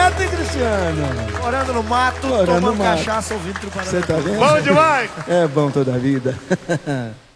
mato, hein, Cristiano? Morando no mato, Morando tomando no mato. cachaça, ouvindo Trupada Você da tá Costa. vendo? Bom demais! É bom toda a vida.